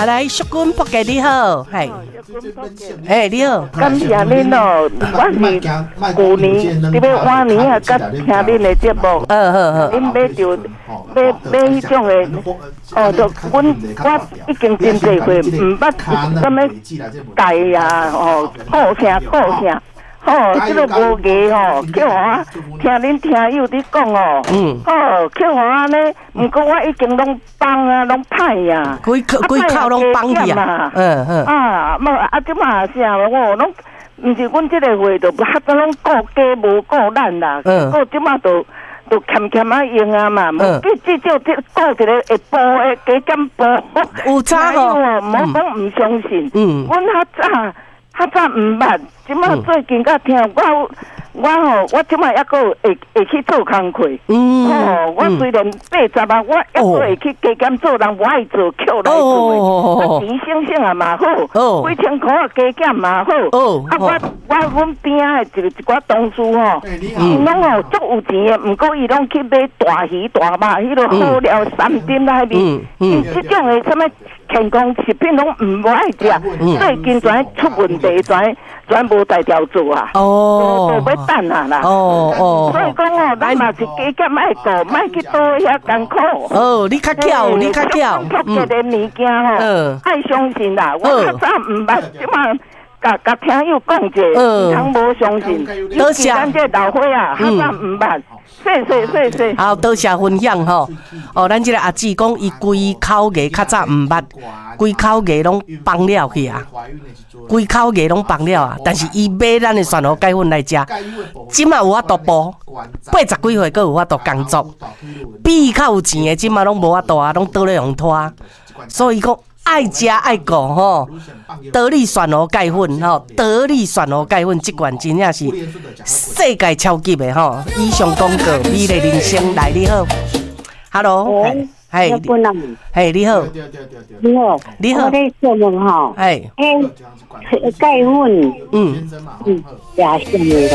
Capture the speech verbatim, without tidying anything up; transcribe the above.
好来，淑君仆家你好，系，哎你好， 感谢恁哦，我是旧年伫要往年啊，甲听恁的节目， 嗯嗯嗯， 恁买着买买迄种的，哦，就阮我已经真侪回，毋捌什么改呀，哦，顾啥顾啥。哦，这个无艺吼，叫我听恁听友伫讲哦，嗯，哦，叫我呢，毋过我已经拢放啊，拢歹呀， 规规口拢放去啊，嗯嗯， 啊，无啊，即马啥我拢，毋是阮即个话就较早拢顾家无顾咱啦，嗯，顾即马就就欠欠啊用啊嘛，无记至少即顾一个会播的加减播， 有差吼， 无讲毋相信， 嗯， 阮较早。较早毋捌，即马最近甲听我我吼，我即马抑个会会去做工课。嗯，哦，我虽然八十啊，我抑个会去加减做，人无爱做，扣来做的。啊，钱省省啊嘛好，几千块啊加减嘛好。哦，啊我我阮边仔的一一寡同事吼，伊拢吼足有钱的，毋过伊拢去买大鱼大肉，迄落好料三珍内面，伊即种的什么健康食品拢毋爱食，最近全出问题，全全无大条做啊。哦，都要等啊啦。哦哦，所以讲哦，咱嘛是加减爱顾，莫去倒遐艰苦。 哦，你较巧，你较巧。 嗯，这个物件吼，爱相信啦。我较早毋捌，即马。甲甲听友讲者，唔通无相信。多谢咱这老伙啊，较早毋捌。谢谢谢谢。 好，多谢分享吼。哦，咱这个阿姊讲，伊规口艺较早毋捌，规口艺拢放了去啊，规口艺拢放了啊。但是伊买咱的蒜头盖粉来食，即马有法度播，八十几岁阁有法度工作，比较有钱的，即马拢无法度啊，拢倒咧用拖。所以讲。爱食爱顾吼，得力蒜头盖粉吼，得力蒜头盖粉这款真正是世界超级的吼。以上广告，美丽人生来你好 ，Hello， 嘿，嘿你好， 你好， 你好， 我在做梦哈， 嘿， 哎，盖粉，嗯嗯，加上的。